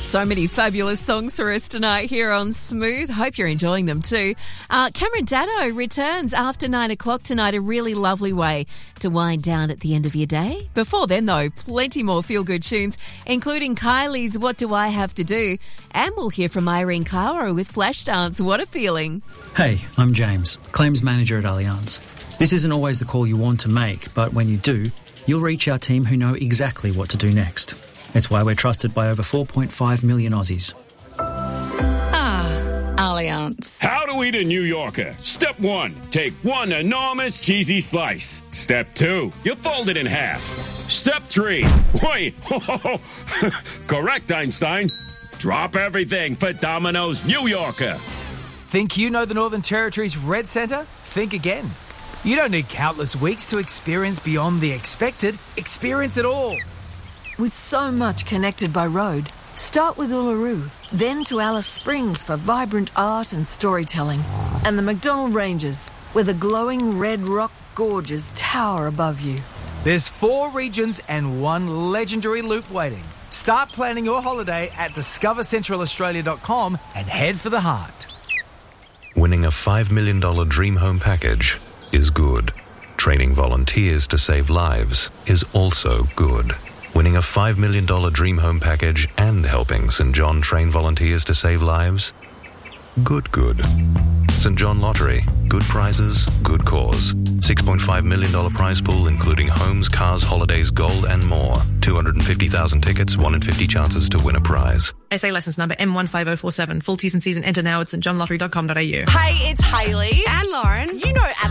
So many fabulous songs for us tonight here on Smooth. Hope you're enjoying them too. Cameron Daddo returns after 9 o'clock tonight, a really lovely way to wind down at the end of your day. Before then, though, plenty more feel-good tunes, including Kylie's What Do I Have to Do? And we'll hear from Irene Cara with Flashdance. What a feeling. Hey, I'm James, Claims Manager at Allianz. This isn't always the call you want to make, but when you do, you'll reach our team who know exactly what to do next. It's why we're trusted by over 4.5 million Aussies. Allianz. How to eat a New Yorker. Step 1, take one enormous cheesy slice. Step 2, you fold it in half. Step 3, wait, correct, Einstein. Drop everything for Domino's New Yorker. Think you know the Northern Territory's Red Centre? Think again. You don't need countless weeks to experience beyond the expected. Experience it all. With so much connected by road, start with Uluru, then to Alice Springs for vibrant art and storytelling, and the McDonnell Ranges, where the glowing red rock gorges tower above you. There's 4 regions and 1 legendary loop waiting. Start planning your holiday at discovercentralaustralia.com and head for the heart. Winning a $5 million dream home package is good. Training volunteers to save lives is also good. Winning a $5 million dream home package and helping St. John train volunteers to save lives? Good. St. John Lottery. Good prizes, good cause. $6.5 million prize pool including homes, cars, holidays, gold and more. 250,000 tickets, 1 in 50 chances to win a prize. SA licence number M15047. Full T's and C's and enter now at stjohnlottery.com.au. Hey, it's Hayley and Lauren. You know